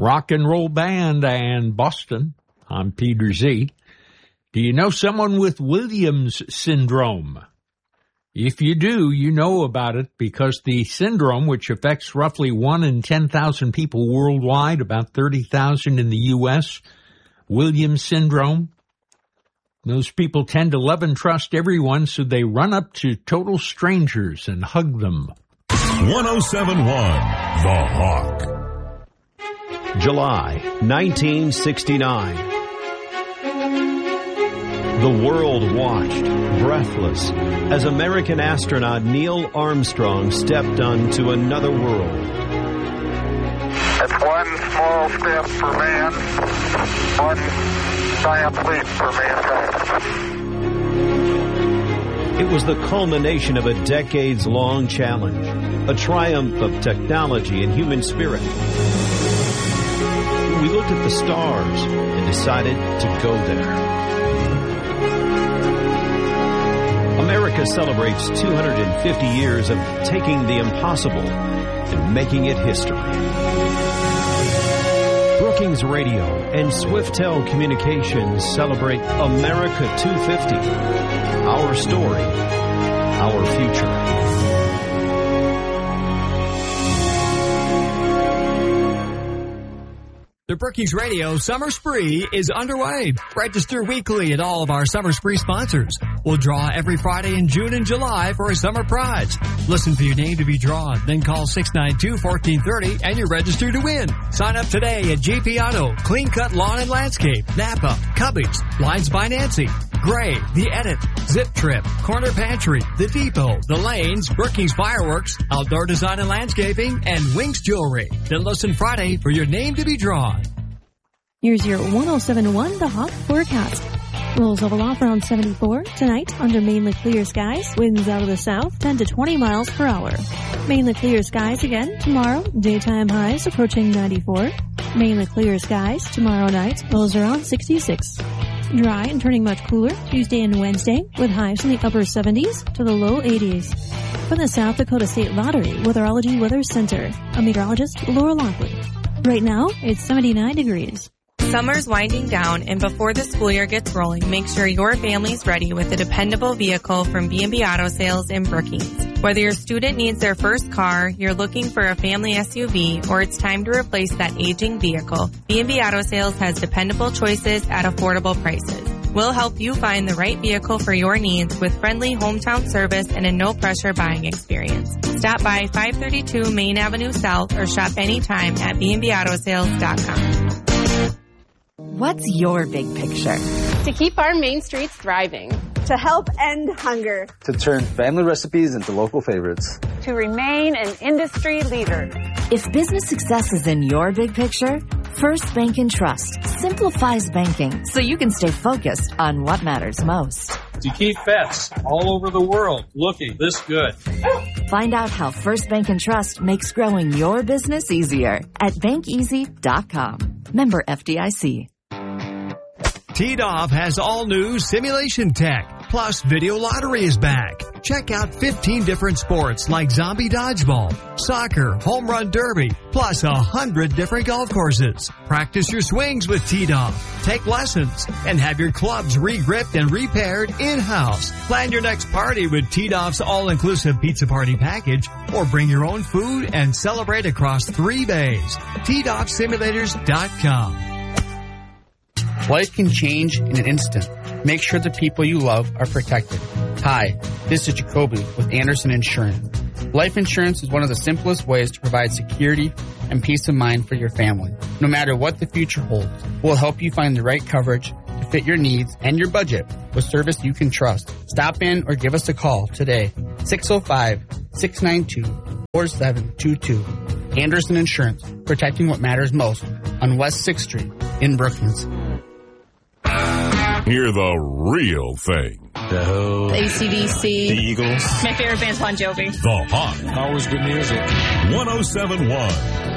rock and roll band and Boston. I'm Peter Z. Do you know someone with Williams syndrome? If you do, you know about it because the syndrome, which affects roughly 1 in 10,000 people worldwide, about 30,000 in the U.S., Williams syndrome, those people tend to love and trust everyone, so they run up to total strangers and hug them. 107.1 The Hawk. July 1969. The world watched, breathless, as American astronaut Neil Armstrong stepped onto another world. It's one small step for man, one giant leap for mankind. It was the culmination of a decades-long challenge, a triumph of technology and human spirit. We looked at the stars and decided to go there. America celebrates 250 years of taking the impossible and making it history. Brookings Radio and Swiftel Communications celebrate America 250. Our story, our future. The Brookings Radio Summer Spree is underway. Register weekly at all of our Summer Spree sponsors. We'll draw every Friday in June and July for a summer prize. Listen for your name to be drawn, then call 692-1430 and you're registered to win. Sign up today at GP Auto, Clean Cut Lawn and Landscape, Napa, Cubbies, Blinds by Nancy, Gray, The Edit, Zip Trip, Corner Pantry, The Depot, The Lanes, Brookings Fireworks, Outdoor Design and Landscaping, and Wings Jewelry. Then listen Friday for your name to be drawn. Here's your 107.1 The Hawk forecast. Lows level off around 74. Tonight, under mainly clear skies, winds out of the south, 10 to 20 miles per hour. Mainly clear skies again tomorrow, daytime highs approaching 94. Mainly clear skies tomorrow night, lows around 66. Dry and turning much cooler Tuesday and Wednesday, with highs in the upper 70s to the low 80s. From the South Dakota State Lottery Weatherology Weather Center, I'm meteorologist Laura Lockley. Right now, it's 79 degrees. Summer's winding down, and before the school year gets rolling, make sure your family's ready with a dependable vehicle from B&B Auto Sales in Brookings. Whether your student needs their first car, you're looking for a family SUV, or it's time to replace that aging vehicle, B&B Auto Sales has dependable choices at affordable prices. We'll help you find the right vehicle for your needs with friendly hometown service and a no-pressure buying experience. Stop by 532 Main Avenue South or shop anytime at bnbautosales.com. What's your big picture? To keep our main streets thriving. To help end hunger. To turn family recipes into local favorites. To remain an industry leader. If business success is in your big picture, First Bank and Trust simplifies banking so you can stay focused on what matters most. To keep pets all over the world looking this good. Find out how First Bank and Trust makes growing your business easier at bankeasy.com. Member FDIC. TDOF has all new simulation tech, plus video lottery is back. Check out 15 different sports like zombie dodgeball, soccer, home run derby, plus 100 different golf courses. Practice your swings with TDOF. Take lessons and have your clubs re-gripped and repaired in-house. Plan your next party with TDOF's all-inclusive pizza party package, or bring your own food and celebrate across 3 bays. TDOFsimulators.com. Life can change in an instant. Make sure the people you love are protected. Hi, this is Jacoby with Anderson Insurance. Life insurance is one of the simplest ways to provide security and peace of mind for your family. No matter what the future holds, we'll help you find the right coverage to fit your needs and your budget with service you can trust. Stop in or give us a call today. 605-692-4722. Anderson Insurance, protecting what matters most on West 6th Street in Brookings. Hear the real thing. The Who. The AC/DC. The Eagles. My favorite band's Bon Jovi. The Hawk. Always good music. 107.1